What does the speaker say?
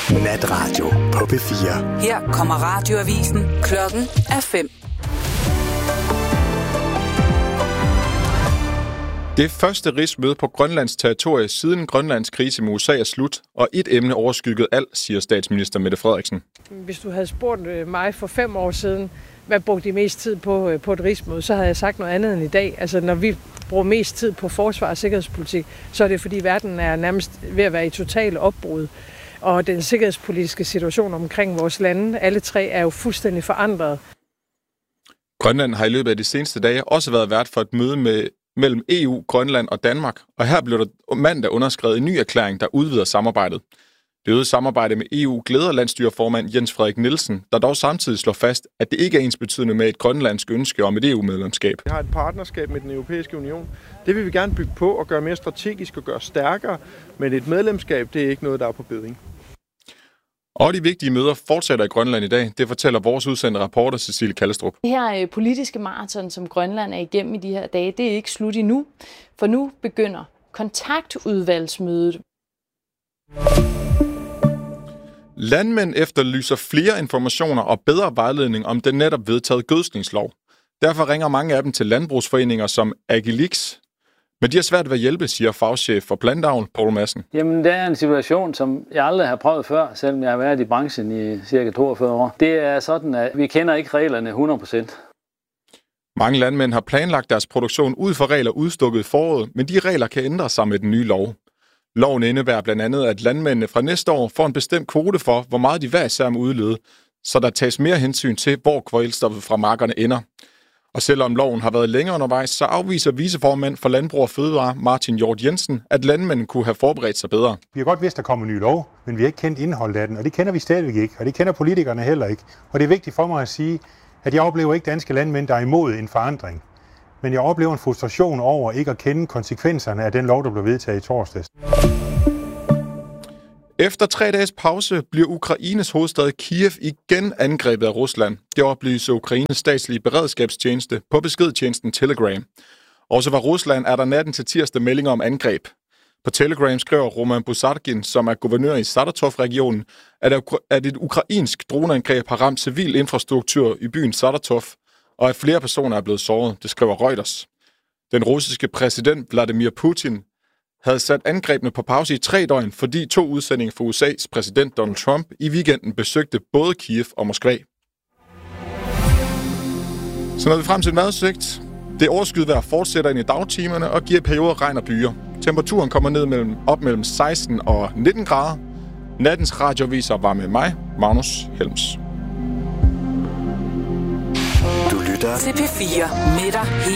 Natradio på P4. Her kommer radioavisen. Klokken er 5. Det første rigsmøde på Grønlands territorie siden Grønlands krise med USA er slut, og et emne overskyggede alt, siger statsminister Mette Frederiksen. Hvis du havde spurgt mig for 5 år siden, hvad brugte de mest tid på et rigsmøde, så havde jeg sagt noget andet end i dag. Altså når vi bruger mest tid på forsvar og sikkerhedspolitik, så er det fordi verden er nærmest ved at være i total opbrud. Og den sikkerhedspolitiske situation omkring vores lande, alle tre, er jo fuldstændig forandret. Grønland har i løbet af de seneste dage også været vært for et møde mellem EU, Grønland og Danmark, og her blev der mandag underskrevet en ny erklæring, der udvider samarbejdet. Det øgede samarbejde med EU glæder landsstyreformand Jens Frederik Nielsen, der dog samtidig slår fast, at det ikke er ensbetydende med et grønlandsk ønske om et EU-medlemskab. Vi har et partnerskab med den europæiske union. Det vil vi gerne bygge på og gøre mere strategisk og gøre stærkere, men et medlemskab, det er ikke noget, der er på beding. Og de vigtige møder fortsætter i Grønland i dag. Det fortæller vores udsendte reporter Cecilie Kallestrup. Det her politiske maraton, som Grønland er igennem i de her dage, det er ikke slut endnu. For nu begynder kontaktudvalgsmødet. Landmænd efterlyser flere informationer og bedre vejledning om den netop vedtaget gødskningslov. Derfor ringer mange af dem til landbrugsforeninger som Agilix. Men de har svært ved at hjælpe, siger fagchef for plantavl, Poul Madsen. Jamen, det er en situation, som jeg aldrig har prøvet før, selvom jeg har været i branchen i cirka 42 år. Det er sådan, at vi kender ikke reglerne 100%. Mange landmænd har planlagt deres produktion ud fra regler udstukket i foråret, men de regler kan ændre sig med den nye lov. Loven indebærer blandt andet, at landmændene fra næste år får en bestemt kvote for, hvor meget de hver især må udlede, så der tages mere hensyn til, hvor kvælstoffet fra markerne ender. Og selvom loven har været længere undervejs, så afviser viceformand for Landbrug og Fødevare, Martin Hjort Jensen, at landmændene kunne have forberedt sig bedre. Vi har godt vidst, at der kommer en ny lov, men vi har ikke kendt indholdet af den, og det kender vi stadigvæk ikke, og det kender politikerne heller ikke. Og det er vigtigt for mig at sige, at jeg oplever ikke danske landmænd, der er imod en forandring. Men jeg oplever en frustration over ikke at kende konsekvenserne af den lov, der blev vedtaget i torsdags. Efter 3 dages pause bliver Ukraines hovedstad Kiev igen angrebet af Rusland. Det oplyser Ukraines statslige beredskabstjeneste på beskedtjenesten Telegram. Også fra Rusland er der natten til tirsdag meldinger om angreb. På Telegram skriver Roman Busargin, som er guvernør i Saratov-regionen, at et ukrainsk droneangreb har ramt civil infrastruktur i byen Saratov, og at flere personer er blevet såret, det skriver Reuters. Den russiske præsident Vladimir Putin havde sat angrebene på pause i 3 døgn, fordi 2 udsendinger fra USA's præsident Donald Trump i weekenden besøgte både Kiev og Moskva. Så når vi frem til en vejrudsigt. Det overskyet vejr fortsætter ind i dagtimerne og giver perioder regn og byer. Temperaturen kommer ned op mellem 16 og 19 grader. Nattens radioaviser var med mig, Magnus Helms. Du lytter til P4 med dig